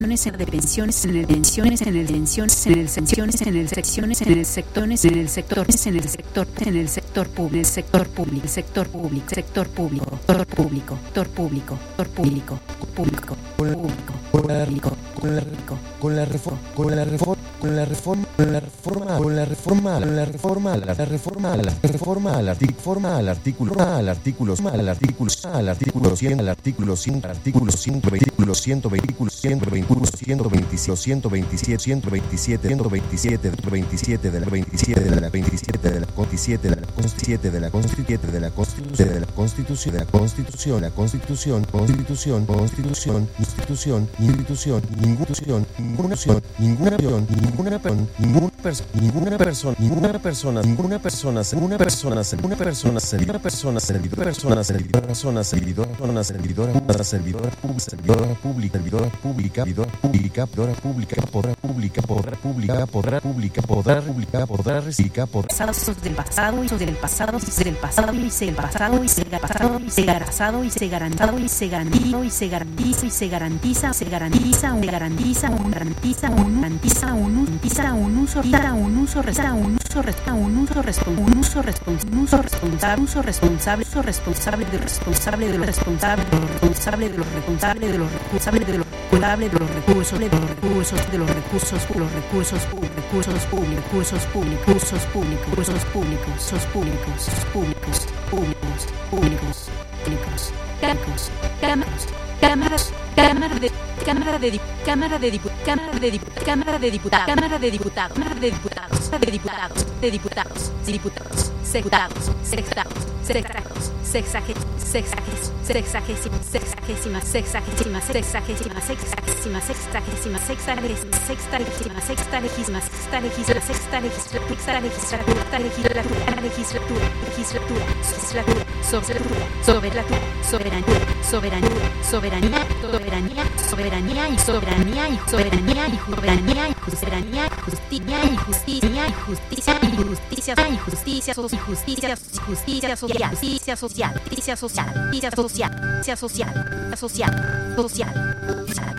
de pensiones, en el pensiones, en el pensiones, en el secciones, en el secciones, en el sectores, en el sector, en el sector, en el sector público, el sector público, sector público, sector público, sector público, sector público, sector público, público, público, público, con la reforma al artículo 127 de la ninguna persona podrá recibir del pasado y del pasado y se garantiza un uso responsable de los justicia social